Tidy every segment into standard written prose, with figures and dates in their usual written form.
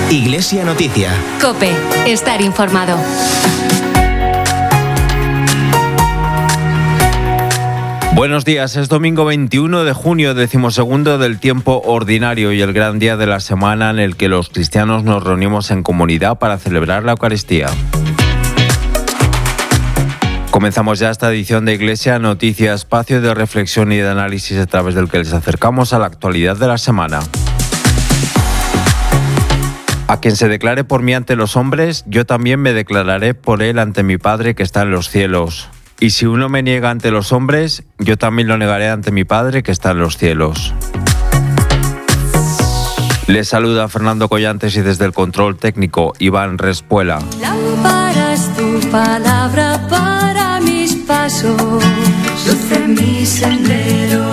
Iglesia Noticia. COPE. Estar informado. Buenos días, es domingo 21 de junio, 12º del tiempo ordinario y el gran día de la semana en el que los cristianos nos reunimos en comunidad para celebrar la Eucaristía. Comenzamos ya esta edición de Iglesia Noticia, espacio de reflexión y de análisis a través del que les acercamos a la actualidad de la semana. A quien se declare por mí ante los hombres, yo también me declararé por él ante mi Padre que está en los cielos. Y si uno me niega ante los hombres, yo también lo negaré ante mi Padre que está en los cielos. Les saluda Fernando Collantes y desde el control técnico Iván Respuela. Lámpara es tu palabra para mis pasos, luz en mi sendero.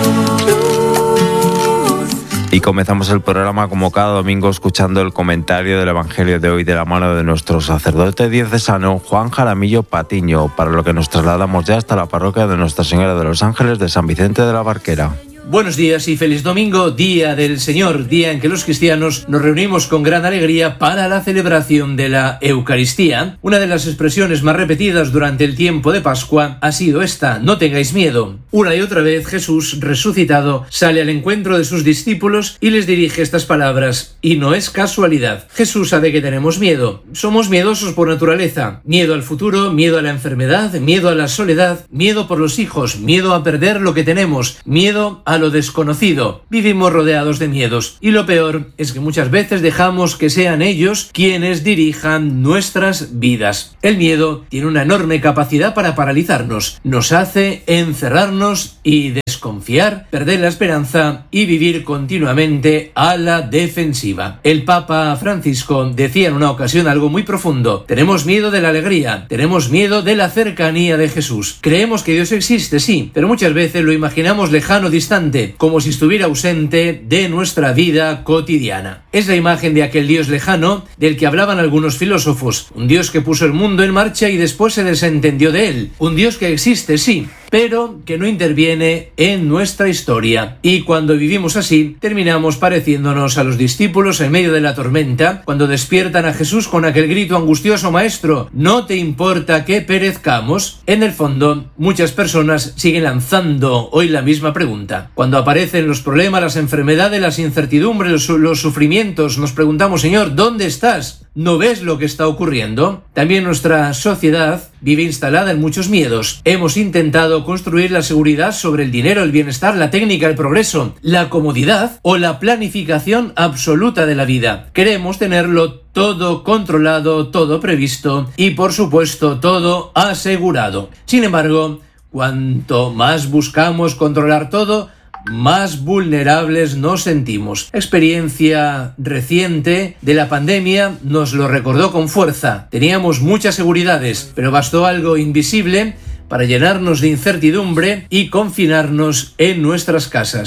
Y comenzamos el programa como cada domingo escuchando el comentario del Evangelio de hoy de la mano de nuestro sacerdote diocesano Juan Jaramillo Patiño, para lo que nos trasladamos ya hasta la parroquia de Nuestra Señora de los Ángeles de San Vicente de la Barquera. Buenos días y feliz domingo, día del Señor, día en que los cristianos nos reunimos con gran alegría para la celebración de la Eucaristía. Una de las expresiones más repetidas durante el tiempo de Pascua ha sido esta: no tengáis miedo. Una y otra vez Jesús, resucitado, sale al encuentro de sus discípulos y les dirige estas palabras, y no es casualidad. Jesús sabe que tenemos miedo. Somos miedosos por naturaleza. Miedo al futuro, miedo a la enfermedad, miedo a la soledad, miedo por los hijos, miedo a perder lo que tenemos, miedo a lo desconocido. Vivimos rodeados de miedos y lo peor es que muchas veces dejamos que sean ellos quienes dirijan nuestras vidas. El miedo tiene una enorme capacidad para paralizarnos, nos hace encerrarnos y desconfiar, perder la esperanza y vivir continuamente a la defensiva. El Papa Francisco decía en una ocasión algo muy profundo: tenemos miedo de la alegría, tenemos miedo de la cercanía de Jesús. Creemos que Dios existe, sí, pero muchas veces lo imaginamos lejano, distante, como si estuviera ausente de nuestra vida cotidiana. Es la imagen de aquel Dios lejano del que hablaban algunos filósofos, un Dios que puso el mundo en marcha y después se desentendió de él, un Dios que existe, sí, pero que no interviene en nuestra historia. Y cuando vivimos así, terminamos pareciéndonos a los discípulos en medio de la tormenta, cuando despiertan a Jesús con aquel grito angustioso: Maestro, ¿no te importa que perezcamos? En el fondo, muchas personas siguen lanzando hoy la misma pregunta. Cuando aparecen los problemas, las enfermedades, las incertidumbres, los sufrimientos, nos preguntamos: Señor, ¿dónde estás? ¿No ves lo que está ocurriendo? También nuestra sociedad vive instalada en muchos miedos. Hemos intentado construir la seguridad sobre el dinero, el bienestar, la técnica, el progreso, la comodidad o la planificación absoluta de la vida. Queremos tenerlo todo controlado, todo previsto y, por supuesto, todo asegurado. Sin embargo, cuanto más buscamos controlar todo, más vulnerables nos sentimos. Experiencia reciente de la pandemia nos lo recordó con fuerza. Teníamos muchas seguridades, pero bastó algo invisible para llenarnos de incertidumbre y confinarnos en nuestras casas.